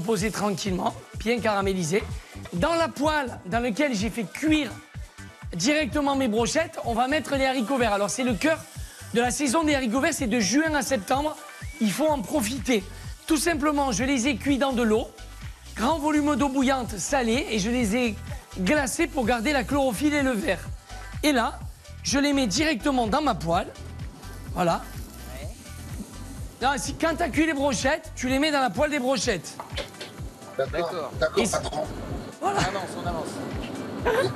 reposer tranquillement, bien caramélisé. Dans la poêle dans laquelle j'ai fait cuire directement mes brochettes, on va mettre les haricots verts. Alors c'est le cœur de la saison des haricots verts, c'est de juin à septembre. Il faut en profiter. Tout simplement, je les ai cuits dans de l'eau, grand volume d'eau bouillante salée, et je les ai glacés pour garder la chlorophylle et le vert. Et là, je les mets directement dans ma poêle. Voilà. Quand tu as cuit les brochettes, tu les mets dans la poêle des brochettes. D'accord, patron. Voilà. On avance.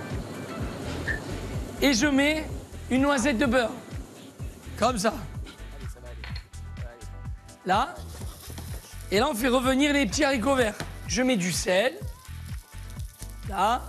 Et je mets une noisette de beurre. Comme ça. Là. Et là, on fait revenir les petits haricots verts. Je mets du sel. Là.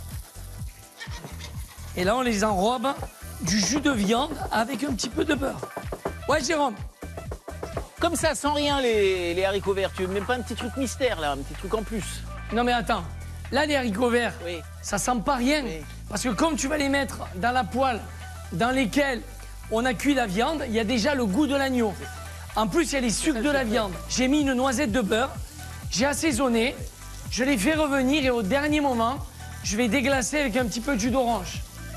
Et là, on les enrobe du jus de viande avec un petit peu de beurre. Ouais, Jérôme. Comme ça, sans rien, les haricots verts, tu veux même pas un petit truc mystère, là, un petit truc en plus? Non, mais attends. Là, les haricots verts, oui. Ça sent pas rien. Oui. Parce que comme tu vas les mettre dans la poêle dans lesquelles on a cuit la viande, il y a déjà le goût de l'agneau. En plus, il y a les sucres de la viande. J'ai mis une noisette de beurre, j'ai assaisonné, je les fais revenir et au dernier moment, je vais déglacer avec un petit peu de jus d'orange.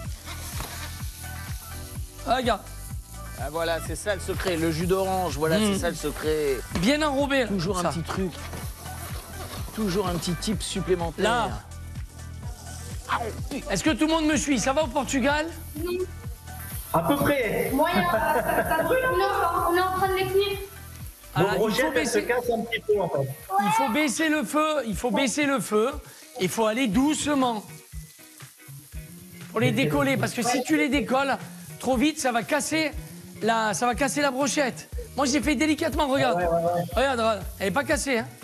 Regarde. Ah voilà, c'est ça le secret, le jus d'orange, voilà, c'est ça le secret. Bien enrobé. Là. Toujours un petit truc. Toujours un petit type supplémentaire. Là. Est-ce que tout le monde me suit? Ça va au Portugal? Non. À peu près. Moyen, ça brûle, on est en train de les cuire. Nos brochettes, elles se cassent un petit peu en fait. Il faut baisser le feu, il faut aller doucement. Pour les décoller, parce que si tu les décolles trop vite, ça va casser la brochette. Moi, j'ai fait délicatement, regarde. Ouais. Regarde, elle n'est pas cassée. Hein.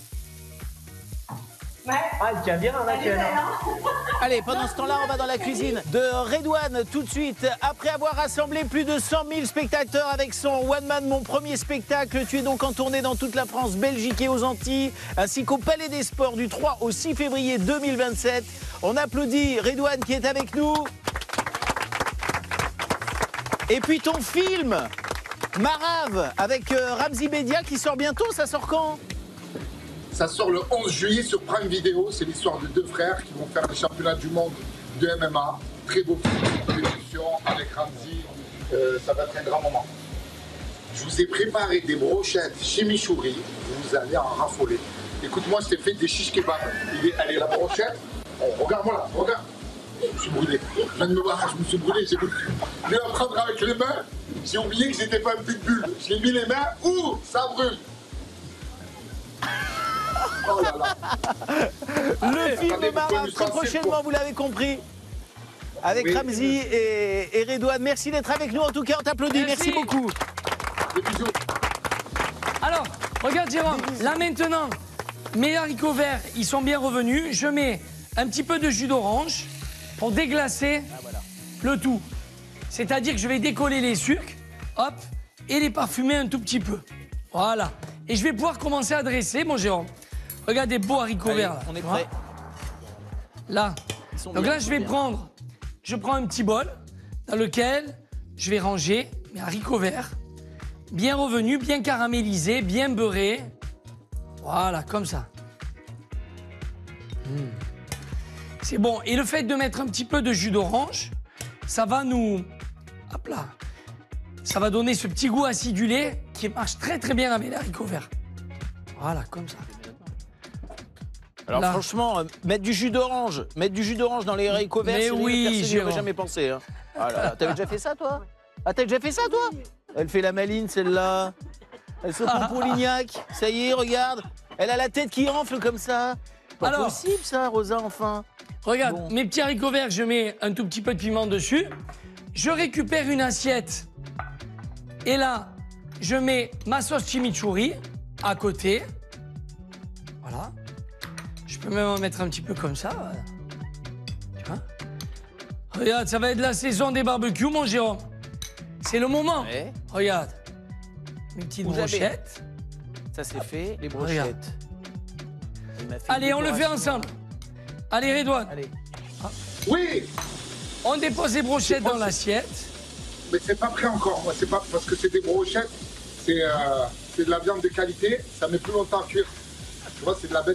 Ouais. Ah, il tient bien la chaîne. Allez, pendant ce temps-là, on va dans la cuisine de Redouane tout de suite. Après avoir rassemblé plus de 100 000 spectateurs avec son One Man, mon premier spectacle, tu es donc en tournée dans toute la France, Belgique et aux Antilles, ainsi qu'au Palais des Sports du 3 au 6 février 2027. On applaudit Redouane qui est avec nous. Et puis ton film, Marave, avec Ramzi Bedia qui sort bientôt, ça sort quand? Ça sort le 11 juillet sur Prime Video. C'est l'histoire de deux frères qui vont faire les championnats du monde de MMA. Très beau film, d'émotion avec Ramzi. Ça va être un grand moment. Je vous ai préparé des brochettes chimichurri. Vous allez en raffoler. Écoute-moi, je t'ai fait des shish kebab. Allez, la brochette. Oh, regarde-moi là, regarde. Je me suis brûlé. Je viens de me voir, je me suis brûlé. Je vais la prendre avec les mains. J'ai oublié que j'étais pas un pitbull. Je l'ai mis les mains. Ouh, ça brûle. Oh là là. Le film de Marave, très prochainement, vous l'avez compris. Avec Ramzi et Redouane. Merci d'être avec nous. En tout cas, on t'applaudit. Merci beaucoup. Des bisous. Alors, regarde Jérôme, là maintenant, mes haricots verts, ils sont bien revenus. Je mets un petit peu de jus d'orange pour déglacer le tout. C'est-à-dire que je vais décoller les sucres, hop, et les parfumer un tout petit peu. Voilà. Et je vais pouvoir commencer à dresser, mon Jérôme. Regarde des beaux haricots verts là. On est prêts. Là. Donc là, je vais prendre, je prends un petit bol dans lequel je vais ranger mes haricots verts, bien revenus, bien caramélisés, bien beurrés. Voilà, comme ça. C'est bon. Et le fait de mettre un petit peu de jus d'orange, ça va nous... Hop là. Ça va donner ce petit goût acidulé qui marche très très bien avec les haricots verts. Voilà, comme ça. Alors là. Franchement, mettre du jus d'orange dans les haricots verts, c'est oui, personne n'y avait jamais pensé. Hein. Ah t'avais déjà fait ça, toi? Ah, t'as déjà fait ça, toi? Elle fait la maline, celle-là. Elle se prend pour Lignac. Ça y est, regarde. Elle a la tête qui enfle comme ça. Pas possible, ça, Rosa, enfin. Regarde, mes petits haricots verts, je mets un tout petit peu de piment dessus. Je récupère une assiette. Et là, je mets ma sauce chimichurri à côté. Voilà. Je peux même en mettre un petit peu comme ça. Tu vois? Regarde, ça va être la saison des barbecues, mon Jérôme. C'est le moment. Ouais. Regarde. Mes petites brochettes. Ça, c'est fait, les brochettes. Allez, on le fait ensemble. Allez, Redouane. Allez. Ah. Oui. On dépose les brochettes dans l'assiette. Mais c'est pas prêt encore, moi. C'est pas parce que c'est des brochettes. C'est de la viande de qualité. Ça met plus longtemps à cuire. Tu vois, c'est de la bête.